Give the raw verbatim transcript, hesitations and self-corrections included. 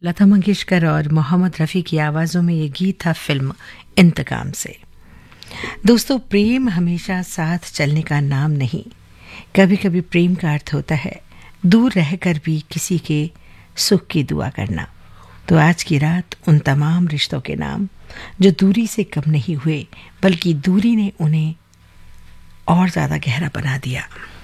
लता मंगेशकर और मोहम्मद रफ़ी की आवाज़ों में ये गीत था फिल्म इंतकाम से। दोस्तों, प्रेम हमेशा साथ चलने का नाम नहीं। कभी कभी प्रेम का अर्थ होता है दूर रहकर भी किसी के सुख की दुआ करना। तो आज की रात उन तमाम रिश्तों के नाम जो दूरी से कम नहीं हुए, बल्कि दूरी ने उन्हें और ज़्यादा गहरा बना दिया।